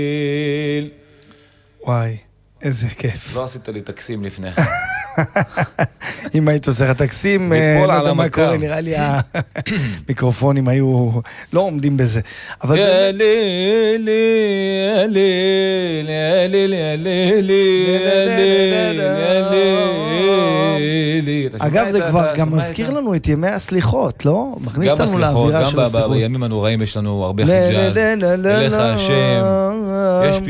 וואי, איזה כיף. לא עשית לי טקסים לפני. אם היית עושה לך טקסים, לא יודע מה קורה, נראה לי המיקרופונים היו לא עומדים בזה. אבל אגב, זה כבר גם מזכיר לנו את ימי הסליחות, לא? מכניס לנו לאווירה של הסליחות. גם בימים הנוראים יש לנו הרבה חג'אז. אליך השם. יש